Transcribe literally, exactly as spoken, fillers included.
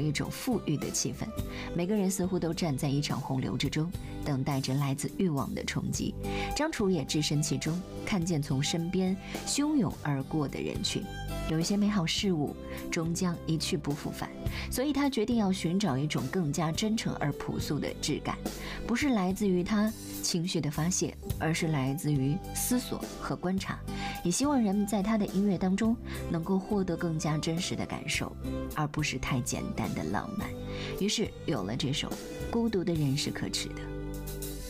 一种富裕的气氛。每个人似乎都站在一场洪流之中，等待着来自欲望的冲击。张楚也置身其中，看见从身边汹涌而过的人群，有一些美好事物终将一去不复返，所以他决定要寻找一种更加真诚而朴素的质感，不是来自于他情绪的发泄，而是来自于思索和观察，也希望人们在他的音乐当中能够获得更加真实的感受，而不是太简单的浪漫。于是有了这首《孤独的人是可耻的》。